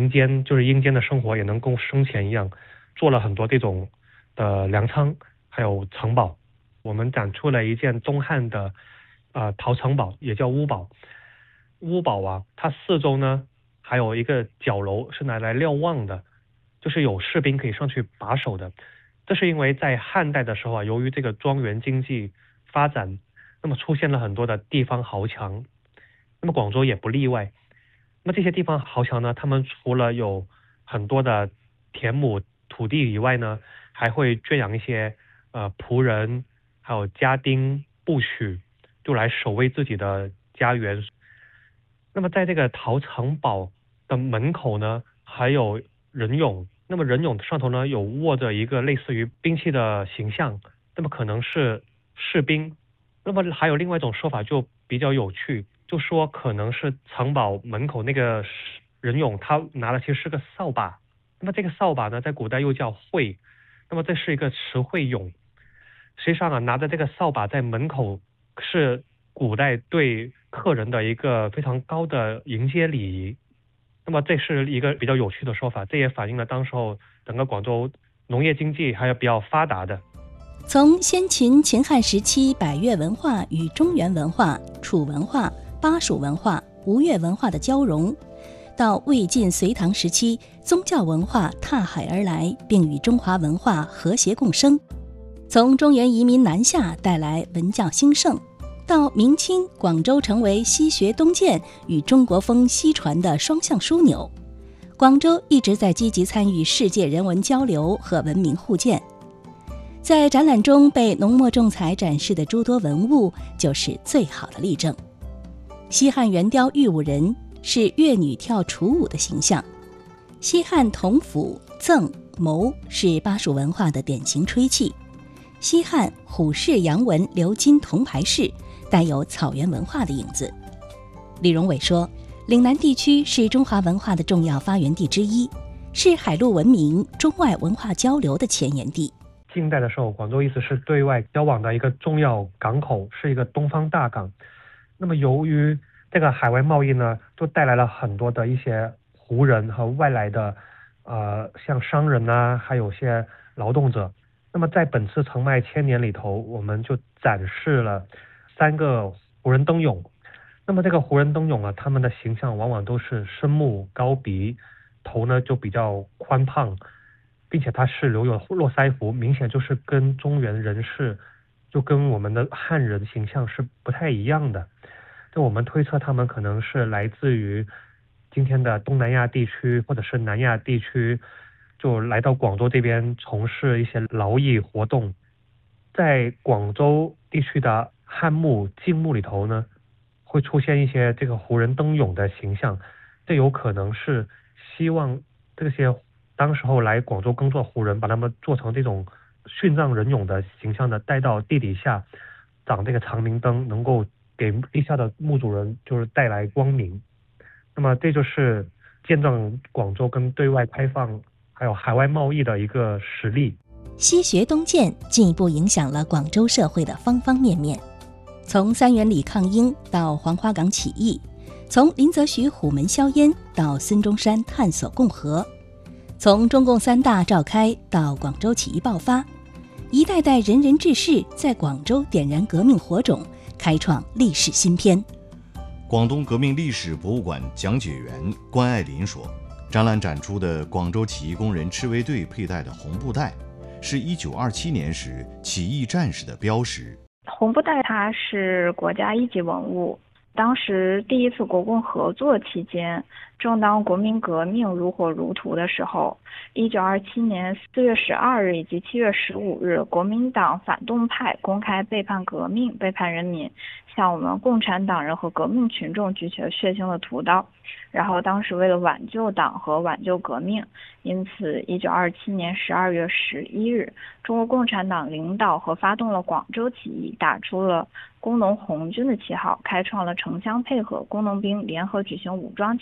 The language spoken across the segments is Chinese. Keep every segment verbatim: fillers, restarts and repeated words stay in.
民间就是阴间的生活也能够生钱一样，做了很多这种的粮仓还有城堡。我们展出了一件东汉的呃陶城堡，也叫屋堡。屋堡啊，它四周呢还有一个角楼是拿来瞭望的，就是有士兵可以上去把守的。这是因为在汉代的时候啊，由于这个庄园经济发展，那么出现了很多的地方豪强，那么广州也不例外。那么这些地方豪强呢，他们除了有很多的田亩土地以外呢，还会圈养一些呃仆人，还有家丁、部曲，就来守卫自己的家园。那么在这个陶城堡的门口呢，还有人俑。那么人俑上头呢，有握着一个类似于兵器的形象，那么可能是士兵。那么还有另外一种说法就比较有趣，就说可能是城堡门口那个人俑，他拿的其实是个扫把。那么这个扫把呢，在古代又叫慧，那么这是一个词汇俑。实际上啊，拿着这个扫把在门口是古代对客人的一个非常高的迎接礼仪。那么这是一个比较有趣的说法，这也反映了当时候整个广州农业经济还是比较发达的。 从先秦秦汉时期百越文化与中原文化、楚文化、巴蜀文化、吴越文化的交融，到魏晋隋唐时期宗教文化踏海而来，并与中华文化和谐共生，从中原移民南下带来文教兴盛，到明清广州成为西学东渐与中国风西传的双向枢纽，广州一直在积极参与世界人文交流和文明互鉴。在展览中被浓墨重彩展示的诸多文物就是最好的例证。西汉圆雕玉舞人是越女跳楚舞的形象，西汉铜斧、赠、谋是巴蜀文化的典型吹器，西汉虎式洋纹鎏金铜牌饰带有草原文化的影子。李荣伟说，岭南地区是中华文化的重要发源地之一，是海陆文明、中外文化交流的前沿地。 近代的时候，广州一直是对外交往的一个重要港口，是一个东方大港。那么由于这个海外贸易呢，就带来了很多的一些胡人和外来的呃，像商人啊，还有些劳动者。那么在本次澄迈千年里头，我们就展示了三个胡人灯俑。那么这个胡人灯俑啊，他们的形象往往都是深目高鼻，头呢就比较宽胖，并且它是留有络腮胡，明显就是跟中原人士，就跟我们的汉人形象是不太一样的。就我们推测他们可能是来自于今天的东南亚地区或者是南亚地区，就来到广州这边从事一些劳役活动。在广州地区的汉墓、晋墓里头呢，会出现一些这个胡人灯俑的形象，这有可能是希望这些当时候来广州耕作胡人把他们做成这种殉葬人俑的形象的，带到地底下长这个长明灯，能够给地下的墓主人就是带来光明。那么这就是见证广州跟对外开放还有海外贸易的一个实例。 西学东渐进一步影响了广州社会的方方面面，从三元里抗英到黄花岗起义，从林则徐虎门销烟到孙中山探索共和，从中共三大召开到广州起义爆发，一代代仁人志士在广州点燃革命火种，开创历史新篇。 广东革命历史博物馆讲解员关爱林说，展览展出的广州起义工人赤卫队佩戴的红布带，是一九二七年时起义战士的标识。 红布带它是国家一级文物，当时第一次国共合作期间，正当国民革命如火如荼的时候，一九二七年四月十二日以及七月十五日，国民党反动派公开背叛革命、背叛人民，向我们共产党人和革命群众举起了血腥的屠刀。然后当时为了挽救党和挽救革命，因此一九二七年十二月十一日，中国共产党领导和发动了广州起义，打出了工农红军的旗号，开创了城乡配合工农兵联合举行武装起义的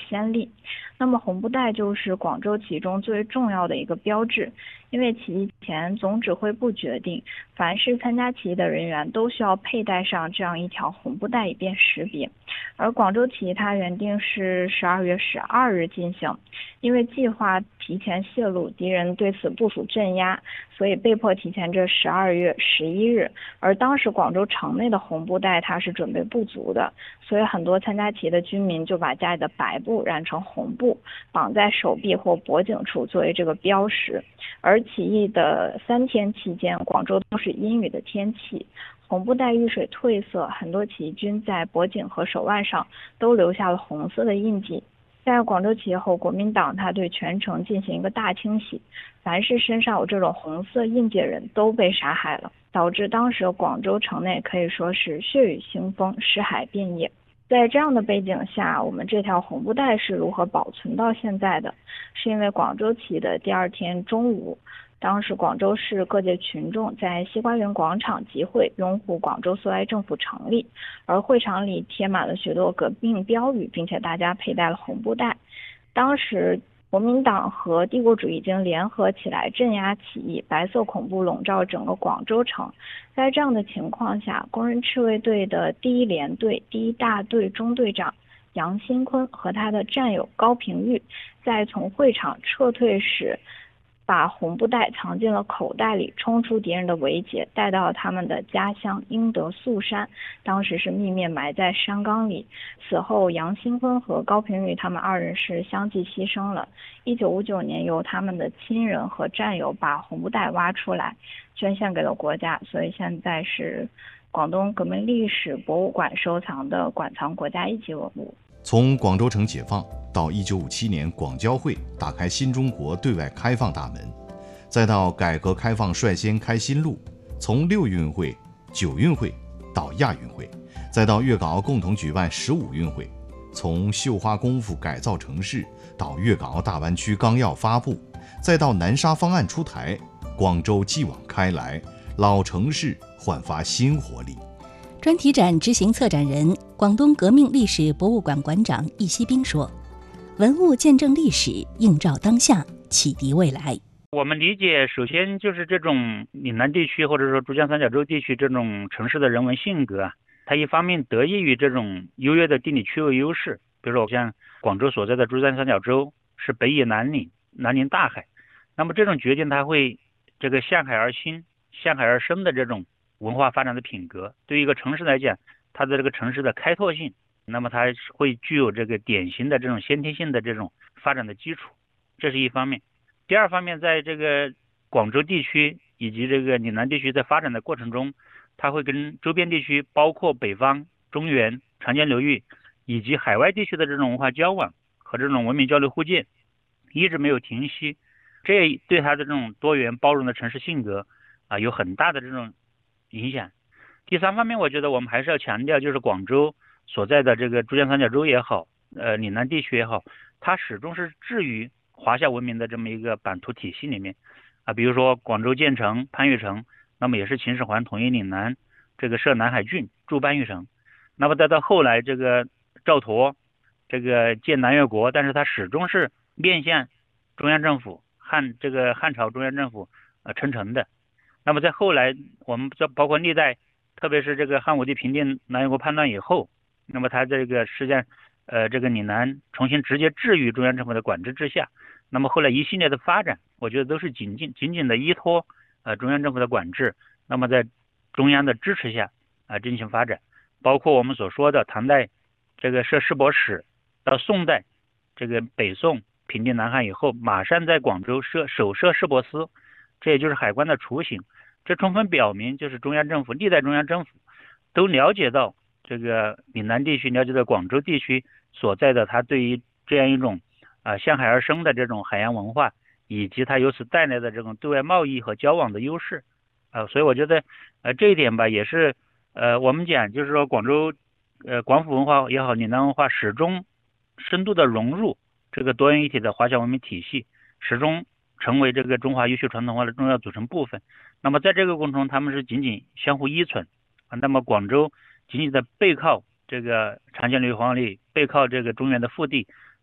先例。那么红布带就是广州起义中最为重要的一个标志，因为起义前总指挥部决定，凡是参加起义的人员都需要佩戴上这样一条红布带以便识别。而广州起义它原定是十二月十二日进行，因为计划提前泄露，敌人对此部署镇压，所以被迫提前至十二月十一日。而当时广州城内的红布带它是准备不足的，所以很多参加起义的军民就把家里的白布染成红布，绑在手臂或脖颈处作为这个标识。而起义的三天期间，广州都是阴雨的天气，红布带遇水褪色，很多起义军在脖颈和手腕上都留下了红色的印记。在广州起义后，国民党他对全城进行一个大清洗，凡是身上有这种红色印记的人都被杀害了，导致当时广州城内可以说是血雨腥风，尸骸遍野。在这样的背景下，我们这条红布带是如何保存到现在的？是因为广州起义的第二天中午，当时广州市各界群众在西花园广场集会，拥护广州苏维埃政府成立，而会场里贴满了许多革命标语，并且大家佩戴了红布带。当时国民党和帝国主义已经联合起来镇压起义，白色恐怖笼罩整个广州城。在这样的情况下，工人赤卫队的第一联队第一大队中队长杨新坤和他的战友高平玉在从会场撤退时，把红布带藏进了口袋里，冲出敌人的围截，带到他们的家乡英德肃山，当时是秘密埋在山岗里。此后杨新坤和高平玉他们二人是相继牺牲了。一九五九年由他们的亲人和战友把红布带挖出来，捐献给了国家，所以现在是广东革命历史博物馆收藏的馆藏国家一级文物。 从广州城解放到一九五七年广交会打开新中国对外开放大门，再到改革开放率先开新路，从六运会、九运会到亚运会，再到粤港澳共同举办十五运会，从绣花功夫改造城市到粤港澳大湾区纲要发布，再到南沙方案出台，广州继往开来，老城市焕发新活力。 专题展执行策展人、广东革命历史博物馆馆长易锡兵说：“文物见证历史，映照当下，启迪未来。” 我们理解，首先就是这种岭南地区或者说珠江三角洲地区这种城市的人文性格啊，它一方面得益于这种优越的地理区位优势，比如说像广州所在的珠江三角洲是北倚南岭，南临大海，那么这种决定它会这个向海而兴、向海而生的这种文化发展的品格，对于一个城市来讲，它的这个城市的开拓性，那么它会具有这个典型的这种先天性的这种发展的基础，这是一方面。第二方面，在这个广州地区以及这个岭南地区在发展的过程中，它会跟周边地区，包括北方、中原、长江流域以及海外地区的这种文化交往和这种文明交流互鉴，一直没有停息，这对它的这种多元包容的城市性格啊有很大的这种影响。第三方面，我觉得我们还是要强调，就是广州所在的这个珠江三角洲也好，呃，岭南地区也好，它始终是置于华夏文明的这么一个版图体系里面啊，比如说广州建成、番禺城，那么也是秦始皇统一岭南，这个设南海郡，筑番禺城。那么再到后来这个赵佗，这个建南越国，但是它始终是面向中央政府，汉这个汉朝中央政府呃称臣的。那么在后来，我们包括历代，特别是这个汉武帝平定南越国叛乱以后，那么他这个实际上，呃，这个岭南重新直接置于中央政府的管制之下。那么后来一系列的发展，我觉得都是紧紧紧紧的依托呃中央政府的管制，那么在中央的支持下啊、呃、进行发展。包括我们所说的唐代这个设市舶使，到宋代这个北宋平定南汉以后，马上在广州设首设市舶司，这也就是海关的雏形。这充分表明，就是中央政府历代中央政府都了解到这个岭南地区，了解到广州地区所在的它对于这样一种啊、呃、向海而生的这种海洋文化，以及它由此带来的这种对外贸易和交往的优势啊、呃，所以我觉得呃这一点吧，也是呃我们讲就是说广州呃广府文化也好，岭南文化始终深度的融入这个多元一体的华夏文明体系，始终成为这个中华优秀传统文化的重要组成部分。那么在这个过程中，他们是紧紧相互依存啊。那么广州紧紧的背靠这个长江流域黄河流域，背靠这个中原的腹地，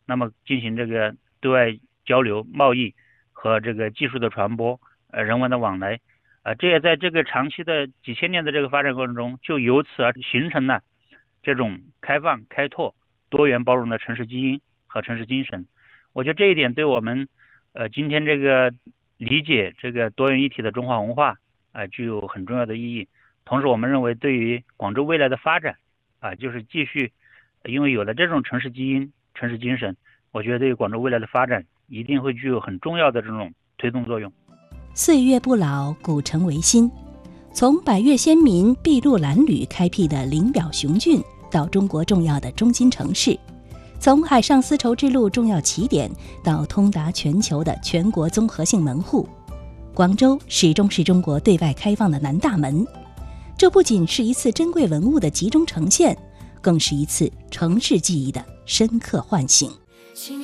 那么进行这个对外交流、贸易和这个技术的传播、呃人文的往来，呃，这也在这个长期的几千年的这个发展过程中，就由此而形成了这种开放、开拓、多元包容的城市基因和城市精神。我觉得这一点对我们呃今天这个理解这个多元一体的中华文化啊、呃、具有很重要的意义。同时，我们认为对于广州未来的发展啊、呃，就是继续，因为有了这种城市基因、城市精神，我觉得对于广州未来的发展一定会具有很重要的这种推动作用。 岁月不老，古城维新。从百越先民筚路蓝缕开辟的灵表雄峻，到中国重要的中心城市，从海上丝绸之路重要起点到通达全球的全国综合性门户，广州始终是中国对外开放的南大门。这不仅是一次珍贵文物的集中呈现，更是一次城市记忆的深刻唤醒。